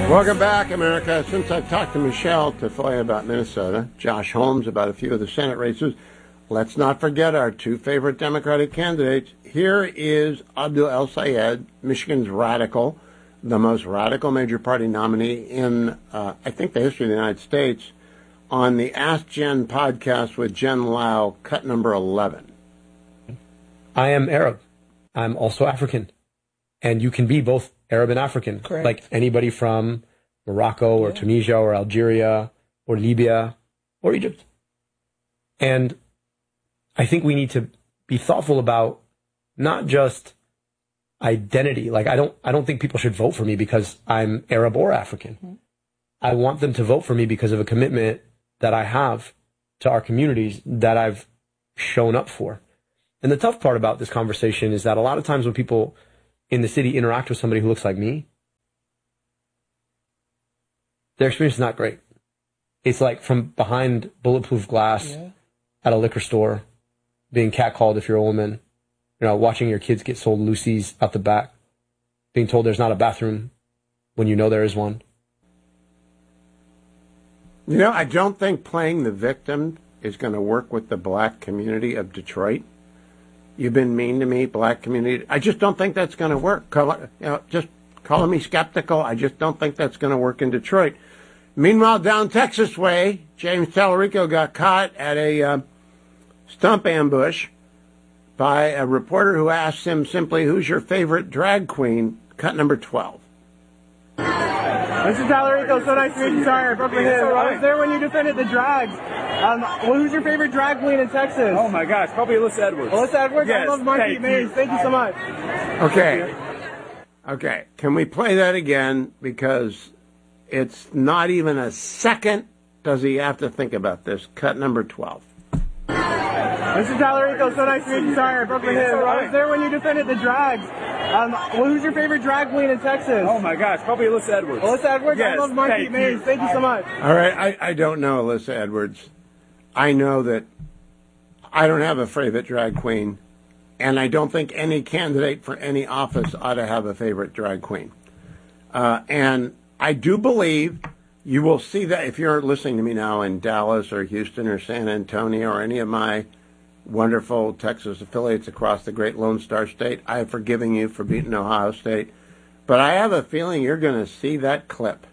Welcome back, America. Since I've talked to Michelle Tafoya about Minnesota, Josh Holmes about a few of the Senate races, let's not forget our two favorite Democratic candidates. Here is Abdul El-Sayed, Michigan's radical, the most radical major party nominee in, I think, the history of the United States, on the Ask Jen podcast with Jen Lau, cut number 11. I am Arab. I'm also African. And you can be both Arab and African. Correct. Like anybody from Morocco or Tunisia or Algeria or Libya or Egypt. And I think we need to be thoughtful about not just identity. Like I don't think people should vote for me because I'm Arab or African. Mm-hmm. I want them to vote for me because of a commitment that I have to our communities that I've shown up for. And the tough part about this conversation is that a lot of times when people in the city interact with somebody who looks like me, their experience is not great. It's like from behind bulletproof glass at a liquor store, being catcalled if you're a woman, watching your kids get sold Lucy's out the back, being told there's not a bathroom when you know there is one. I don't think playing the victim is going to work with the black community of Detroit. You've been mean to me, black community. I just don't think that's going to work. Just calling me skeptical. I just don't think that's going to work in Detroit. Meanwhile, down Texas way, James Tallarico got caught at a stump ambush by a reporter who asked him simply, "Who's your favorite drag queen?" Cut number 12. Mr. Tallarico, so nice to meet you. Sorry, I broke my hip. I was there when you defended the drags. Who's your favorite drag queen in Texas? Oh my gosh, probably Alyssa Edwards. Alyssa Edwards? Yes, I love Monkey Maze. Thank you so much. Okay. Can we play that again? Because it's not even a second does he have to think about this. Cut number 12. Mr. Tallarico, so nice to meet you. Sorry, I broke my hip. I was there when you defended the drags. Who's your favorite drag queen in Texas? Oh my gosh, probably Alyssa Edwards. Alyssa Edwards? Yes, I love Monkey Maze. Thank you so much. All right, I don't know Alyssa Edwards. I know that I don't have a favorite drag queen, and I don't think any candidate for any office ought to have a favorite drag queen. And I do believe you will see that if you're listening to me now in Dallas or Houston or San Antonio or any of my wonderful Texas affiliates across the great Lone Star State. I have forgiven you for beating Ohio State. But I have a feeling you're going to see that clip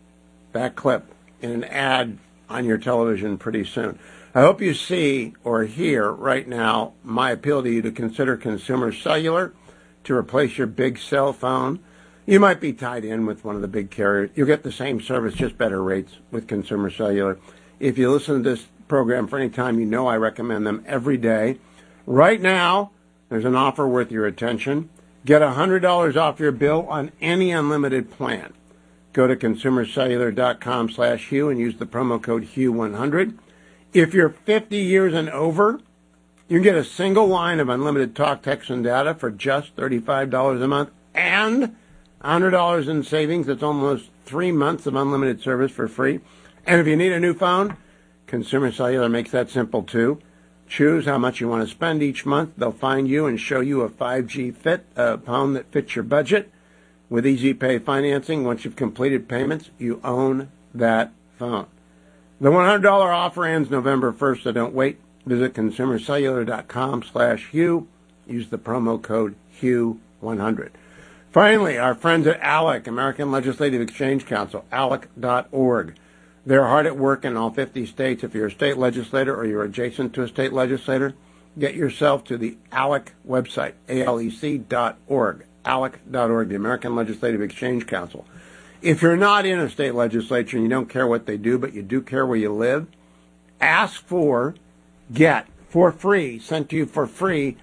in an ad on your television pretty soon. I hope you see or hear right now my appeal to you to consider Consumer Cellular to replace your big cell phone. You might be tied in with one of the big carriers. You'll get the same service, just better rates with Consumer Cellular. If you listen to this program for any time, you know I recommend them every day. Right now, there's an offer worth your attention. Get $100 off your bill on any unlimited plan. Go to consumercellular.com/Hugh and use the promo code Hugh100. If you're 50 years and over, you can get a single line of unlimited talk, text, and data for just $35 a month and $100 in savings. That's almost 3 months of unlimited service for free. And if you need a new phone, Consumer Cellular makes that simple, too. Choose how much you want to spend each month. They'll find you and show you a 5G phone that fits your budget. With Easy Pay financing, once you've completed payments, you own that phone. The $100 offer ends November 1st, so don't wait. Visit consumercellular.com/Hugh. Use the promo code Hugh100. Finally, our friends at ALEC, American Legislative Exchange Council, ALEC.org. They're hard at work in all 50 states. If you're a state legislator or you're adjacent to a state legislator, get yourself to the ALEC website, ALEC.org, ALEC.org, the American Legislative Exchange Council. If you're not in a state legislature and you don't care what they do, but you do care where you live, ask for, get for free, sent to you for free,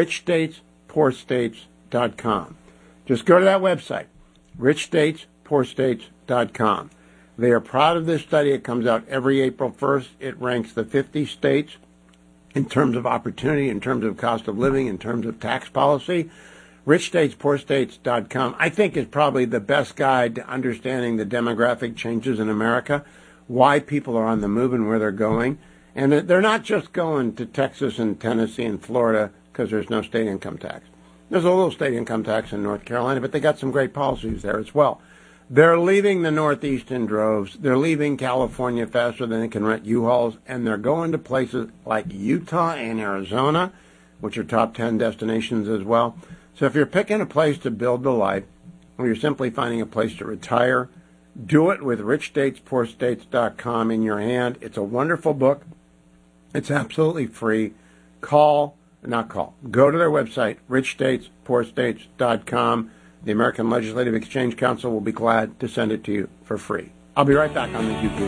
richstatespoorstates.com. Just go to that website, richstatespoorstates.com. They are proud of this study. It comes out every April 1st. It ranks the 50 states in terms of opportunity, in terms of cost of living, in terms of tax policy. richstatespoorstates.com, I think, is probably the best guide to understanding the demographic changes in America, why people are on the move and where they're going. And they're not just going to Texas and Tennessee and Florida because there's no state income tax. There's a little state income tax in North Carolina, but they got some great policies there as well. They're leaving the Northeast in droves. They're leaving California faster than they can rent U-Hauls, and they're going to places like Utah and Arizona, which are top 10 destinations as well. So if you're picking a place to build the life, or you're simply finding a place to retire, do it with richstatespoorstates.com in your hand. It's a wonderful book. It's absolutely free. Go to their website, richstatespoorstates.com. The American Legislative Exchange Council will be glad to send it to you for free. I'll be right back on the Q&A.